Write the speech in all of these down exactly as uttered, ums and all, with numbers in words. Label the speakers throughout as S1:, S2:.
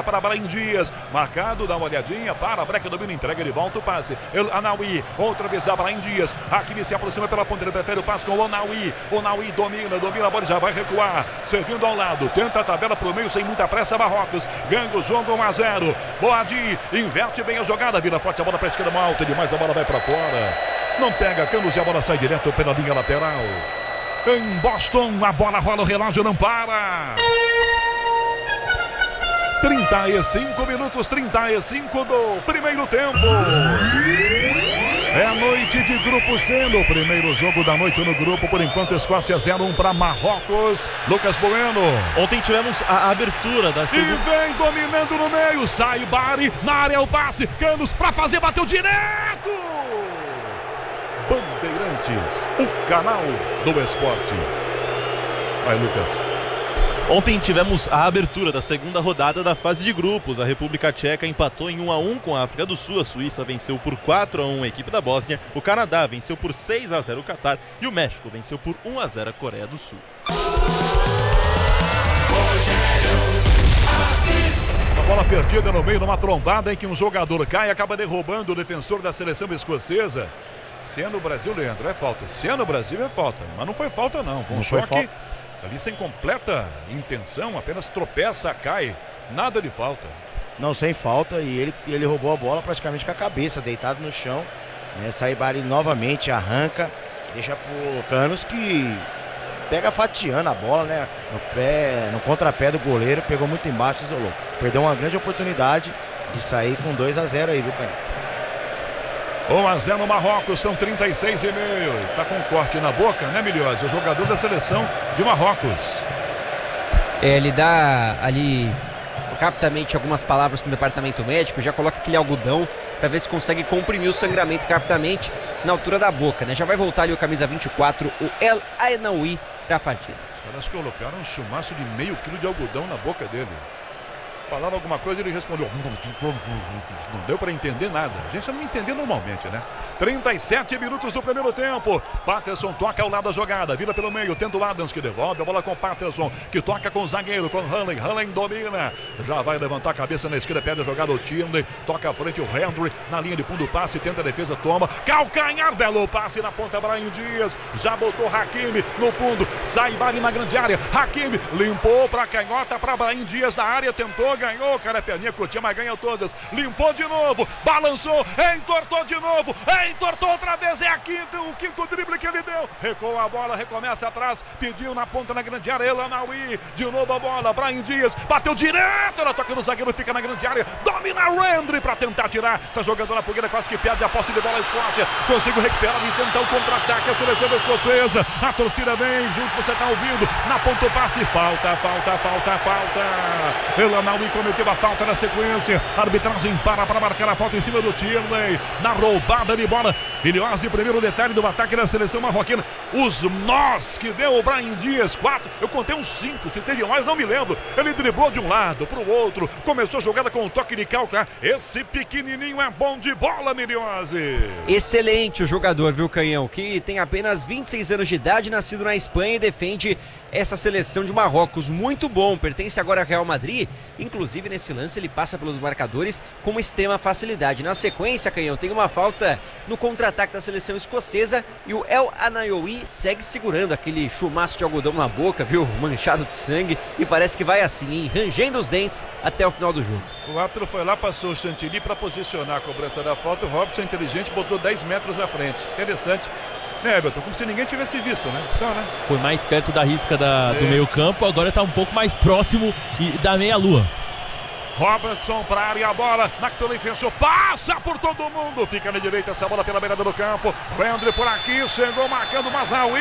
S1: para Brahim Dias, marcado, dá uma olhadinha, para, Breca domina, entrega de volta o passe, El Anaui, outra vez a Brahim Dias, Hakimi se aproxima pela ponta, ele prefere o passe com o Onaui, Onaui domina, domina a bola, já vai recuar, servindo ao lado, tenta a tabela pro meio, sem muita pressa, Marrocos, ganha o jogo um a zero, Boadi, inverte bem a jogada, vira forte a bola para a esquerda, mal alta demais, a bola vai para fora, não pega Canos e a bola sai direto pela linha lateral. Em Boston, a bola rola, o relógio não para. trinta e cinco minutos, trinta e cinco do primeiro tempo. É a noite de grupo C, no primeiro jogo da noite no grupo. Por enquanto, Escócia zero a um para Marrocos. Lucas Bueno.
S2: Ontem tivemos a abertura da segunda.
S1: E vem dominando no meio, sai Bari, na área o passe, Canos para fazer, bateu direto. Bandeirantes, o canal do esporte. Vai, Lucas.
S2: Ontem tivemos a abertura da segunda rodada da fase de grupos. A República Tcheca empatou em um a um com a África do Sul. A Suíça venceu por quatro a um a equipe da Bósnia. O Canadá venceu por seis a zero o Catar. E o México venceu por um a zero a Coreia do Sul.
S1: A bola perdida no meio, numa trombada em que um jogador cai e acaba derrubando o defensor da seleção escocesa. Se é no Brasil, Leandro, é falta. Se é no Brasil, é falta. Mas não foi falta, não. Foi um
S2: não
S1: choque
S2: foi
S1: ali sem completa intenção. Apenas tropeça, cai. Nada de falta.
S3: Não, sem falta. E ele, ele roubou a bola praticamente com a cabeça, deitado no chão. Né? Saibari novamente arranca. Deixa pro Canos, que pega fatiando a bola, né? No pé, no contrapé do goleiro. Pegou muito embaixo, isolou. Perdeu uma grande oportunidade de sair com dois a zero aí, viu, Pai?
S1: um a zero no Marrocos, são trinta e seis e meio. Tá com um corte na boca, né, Milhose? O jogador da seleção de Marrocos.
S4: É, ele dá ali rapidamente algumas palavras com o departamento médico, já coloca aquele algodão para ver se consegue comprimir o sangramento rapidamente na altura da boca, né? Já vai voltar ali o camisa vinte e quatro, o El Ainaoui, para a partida.
S1: Os caras colocaram um chumaço de meio quilo de algodão na boca dele. Falaram alguma coisa e ele respondeu. Não deu para entender nada. A gente não entender normalmente, né? trinta e sete minutos do primeiro tempo. Patterson toca ao lado da jogada. Vira pelo meio. Tenta o Adams, que devolve a bola com o Patterson, que toca com o zagueiro, com o Hanley. Hanley domina. Já vai levantar a cabeça na esquerda. Pede a jogada o Tierney. Toca à frente o Hendry. Na linha de fundo, passe. Tenta a defesa. Toma. Calcanhar. Belo passe na ponta. Brahim Dias. Já botou Hakimi no fundo. Sai Bari na grande área. Hakimi limpou para canhota. Para Brahim Dias na área. Tentou. Ganhou, cara, perninha curtinha, mas ganha todas. Limpou de novo, balançou, entortou de novo, entortou outra vez, é a quinta, o quinto drible que ele deu. Recuou a bola, recomeça atrás, pediu na ponta na grande área, El Anaui, de novo a bola, Brahim Dias, bateu direto, ela toca no zagueiro, fica na grande área, domina o Hendry para tentar tirar. Essa jogadora fogueira quase que perde a posse de bola, a Escócia conseguiu recuperar e tentar o contra-ataque, a seleção escocesa. A torcida vem junto, você tá ouvindo, na ponta o passe, falta, falta, falta, falta. El Anaui cometeu a falta na sequência. A arbitragem para para marcar a falta em cima do Tierney. Na roubada de bola. Milhose, primeiro detalhe do ataque da seleção marroquina. Os nós que deu o Brahim Dias. Quatro. Eu contei uns cinco. Se teve mais, não me lembro. Ele driblou de um lado para o outro. Começou a jogada com um toque de calca. Esse pequenininho é bom de bola, Milhose.
S4: Excelente o jogador, viu, Canhão? Que tem apenas vinte e seis anos de idade, nascido na Espanha e defende essa seleção de Marrocos. Muito bom. Pertence agora ao Real Madrid. Inclusive, nesse lance, ele passa pelos marcadores com uma extrema facilidade. Na sequência, Canhão, tem uma falta no contra-ataque da seleção escocesa e o El Anaioui segue segurando aquele chumaço de algodão na boca, viu? Manchado de sangue, e parece que vai assim, hein? Rangendo os dentes até o final do jogo.
S1: O árbitro foi lá, passou o Chantilly para posicionar a cobrança da falta. O Robson, inteligente, botou dez metros à frente. Interessante. Né, Everton? Como se ninguém tivesse visto, né? Só, né?
S2: Foi mais perto da risca da, é. do meio campo, agora está um pouco mais próximo e da meia-lua.
S1: Robertson para a área, a bola, McTominay fechou, passa por todo mundo, fica na direita essa bola pela beirada do campo, Hendry por aqui, chegou marcando Mazraoui.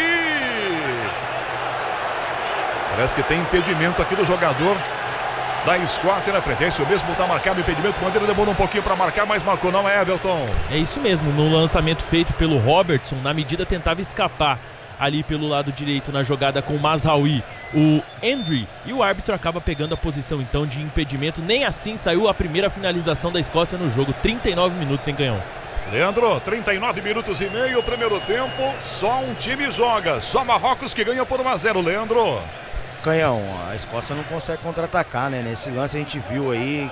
S1: Parece que tem impedimento aqui do jogador da Escócia na frente, é isso mesmo, tá marcado o impedimento, o Bandeira demorou um pouquinho para marcar, mas marcou, não é, Everton?
S2: É isso mesmo, no lançamento feito pelo Robertson, na medida tentava escapar ali pelo lado direito na jogada com o Mazraoui, o Hendry, e o árbitro acaba pegando a posição então de impedimento. Nem assim saiu a primeira finalização da Escócia no jogo. Trinta e nove minutos em Canhão.
S1: Leandro, trinta e nove minutos e meio, primeiro tempo, só um time joga, só Marrocos que ganha por um a zero, Leandro.
S3: Canhão, a Escócia não consegue contra-atacar, né? Nesse lance a gente viu aí